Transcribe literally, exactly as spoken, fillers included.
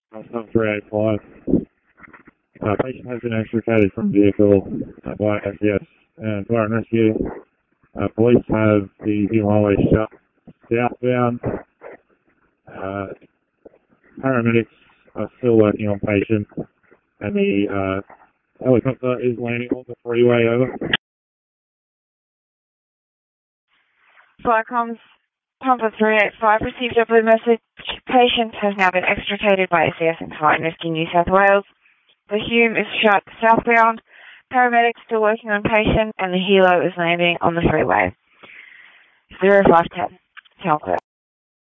Some three eight five. Uh, patient has been extricated from vehicle uh, by S E S and Fire and Rescue. Uh, police have the Hume Highway shut southbound. Uh, paramedics are still working on patient, and the uh, helicopter is landing on the freeway. Over. Flycoms, Pampa three eight five received a blue message. Patient has now been extricated by S E S and Fire and Rescue New South Wales. The Hume is shut southbound. Paramedics still working on patient, and the helo is landing on the freeway. zero five ten, Telco.